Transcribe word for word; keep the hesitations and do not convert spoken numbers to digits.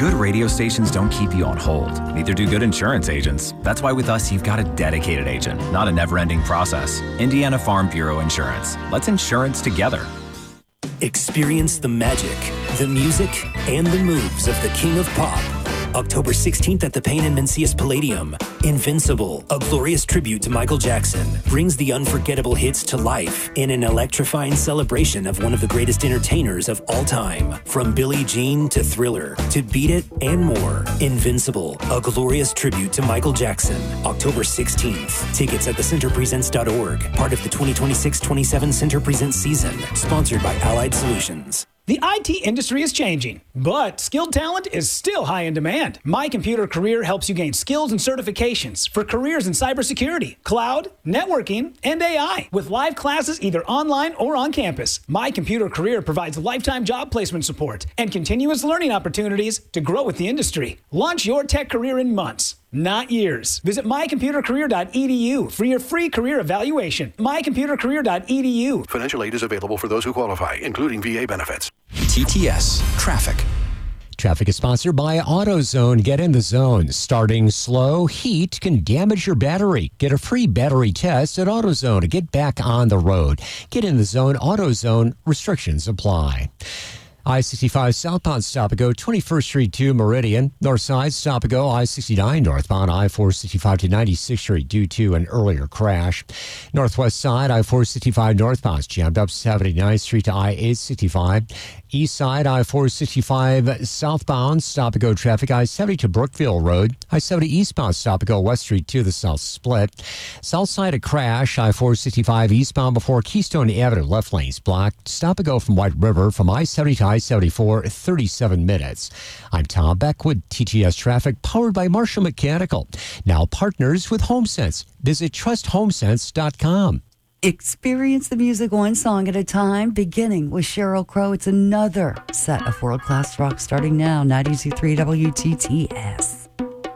Good radio stations don't keep you on hold. Neither do good insurance agents. That's why with us, you've got a dedicated agent, not a never-ending process. Indiana Farm Bureau Insurance. Let's insurance together. Experience the magic, the music, and the moves of the King of Pop. October sixteenth at the Payne and Mencius Palladium. Invincible, a glorious tribute to Michael Jackson, brings the unforgettable hits to life in an electrifying celebration of one of the greatest entertainers of all time. From Billie Jean to Thriller to Beat It and more. Invincible, a glorious tribute to Michael Jackson. October sixteenth. Tickets at the center presents dot org. Part of the twenty twenty-six twenty-seven Center Presents season. Sponsored by Allied Solutions. The I T industry is changing, but skilled talent is still high in demand. My Computer Career helps you gain skills and certifications for careers in cybersecurity, cloud, networking, and A I. With live classes either online or on campus, My Computer Career provides lifetime job placement support and continuous learning opportunities to grow with the industry. Launch your tech career in months, not years. Visit my computer career dot e d u for your free career evaluation. my computer career dot e d u. Financial aid is available for those who qualify, including V A benefits. T T S Traffic. Traffic is sponsored by AutoZone. Get in the zone. Starting slow, heat can damage your battery. Get a free battery test at AutoZone to get back on the road. Get in the zone. AutoZone. Restrictions apply. I sixty-five southbound stop and go twenty-first Street to Meridian. North side stop and go I sixty-nine northbound I four sixty-five to ninety-sixth Street due to an earlier crash. Northwest side I four sixty-five northbound is jammed up seventy-ninth Street to I eight sixty-five. East side I four sixty-five southbound stop and go traffic I seventy to Brookville Road. I seventy eastbound stop and go West Street to the south split. South side a crash I four sixty-five eastbound before Keystone Avenue. Left lanes blocked. Stop and go from White River from I seventy to I seventy-four, thirty-seven minutes. I'm Tom Beck with T T S Traffic, powered by Marshall Mechanical. Now partners with HomeSense. Visit trust home sense dot com. Experience the music one song at a time, beginning with Sheryl Crow. It's another set of world-class rock starting now, ninety-two point three W T T S.